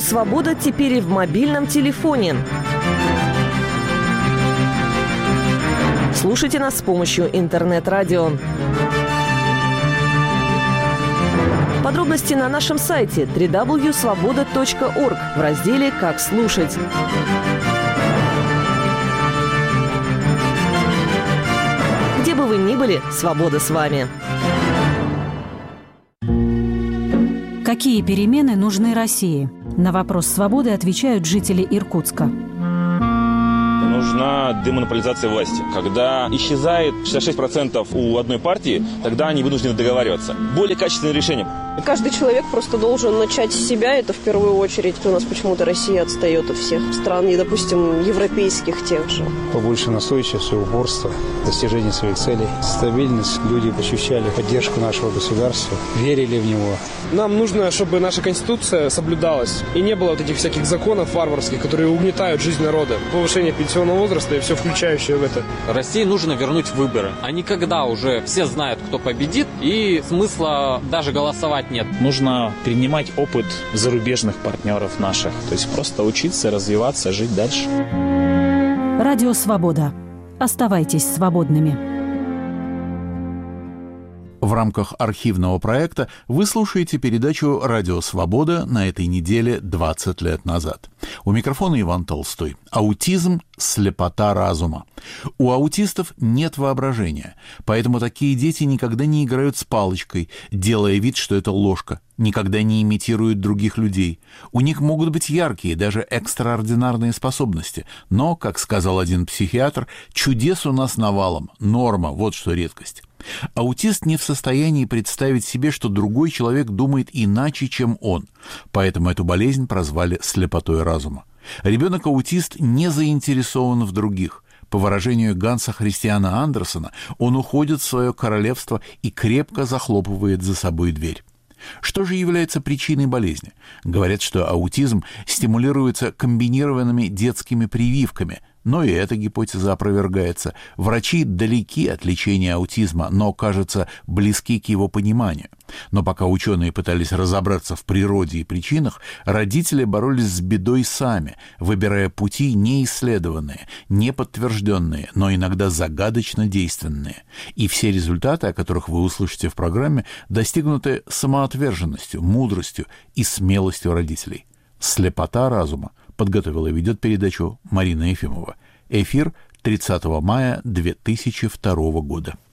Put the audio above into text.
«Свобода» теперь и в мобильном телефоне. Слушайте нас с помощью интернет-радио. Подробности на нашем сайте www.svoboda.org в разделе «Как слушать». Где бы вы ни были, свобода с вами. Какие перемены нужны России? На вопрос «Свободы» отвечают жители Иркутска. Нужна демонополизация власти. Когда исчезает 66% у одной партии, тогда они вынуждены договариваться. Более качественное решение. Каждый человек просто должен начать с себя, это в первую очередь. У нас почему-то Россия отстает от всех стран, и, допустим, европейских тех же. Побольше настойчивости, упорства, достижения своих целей, стабильность. Люди ощущали поддержку нашего государства, верили в него. Нам нужно, чтобы наша Конституция соблюдалась, и не было вот этих всяких законов варварских, которые угнетают жизнь народа. Повышение пенсионного возраста и все включающее в это. России нужно вернуть выборы. А не когда уже все знают, кто победит, и смысла даже голосовать нет. Нужно перенимать опыт зарубежных партнеров наших. То есть просто учиться, развиваться, жить дальше. Радио «Свобода». Оставайтесь свободными. В рамках архивного проекта вы слушаете передачу «Радио Свобода» на этой неделе 20 лет назад. У микрофона Иван Толстой. Аутизм – слепота разума. У аутистов нет воображения, поэтому такие дети никогда не играют с палочкой, делая вид, что это ложка, никогда не имитируют других людей. У них могут быть яркие, даже экстраординарные способности, но, как сказал один психиатр, чудес у нас навалом, норма, вот что редкость. Аутист не в состоянии представить себе, что другой человек думает иначе, чем он, поэтому эту болезнь прозвали слепотой разума. Ребенок-аутист не заинтересован в других. По выражению Ганса Христиана Андерсена, он уходит в свое королевство и крепко захлопывает за собой дверь. Что же является причиной болезни? Говорят, что аутизм стимулируется комбинированными детскими прививками, но и эта гипотеза опровергается. Врачи далеки от лечения аутизма, но, кажется, близки к его пониманию. Но пока ученые пытались разобраться в природе и причинах, родители боролись с бедой сами, выбирая пути неисследованные, неподтвержденные, но иногда загадочно действенные. И все результаты, о которых вы услышите в программе, достигнуты самоотверженностью, мудростью и смелостью родителей. «Слепота разума» подготовила и ведет передачу Марина Ефимова. Эфир 30 мая 2002 года.